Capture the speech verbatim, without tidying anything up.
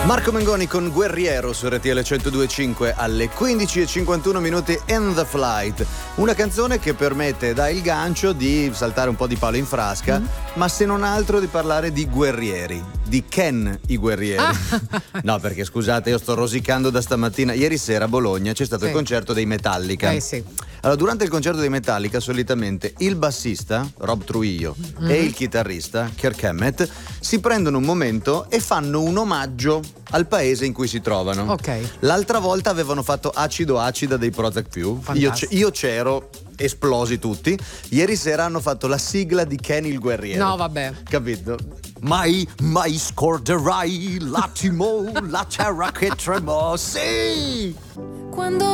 Marco Mengoni con Guerriero su R T L centodue e cinque alle quindici e cinquantuno minuti. In the Flight, una canzone che permette, dà il gancio di saltare un po' di palo in frasca, mm. ma se non altro di parlare di guerrieri, di Ken i guerrieri. Ah. No, perché scusate, io sto rosicando da stamattina. Ieri sera a Bologna c'è stato sì. il concerto dei Metallica. Eh sì. Allora, durante il concerto dei Metallica, solitamente il bassista, Rob Trujillo, mm-hmm. e il chitarrista, Kirk Hammett, si prendono un momento e fanno un omaggio al paese in cui si trovano. Ok. L'altra volta avevano fatto Acido Acida dei Prozac più. Io, c- io c'ero, esplosi tutti. Ieri sera hanno fatto la sigla di Ken il guerriero. No, vabbè. Capito? Mai, mai scorderai l'attimo, la terra che tremò. Sì! Quando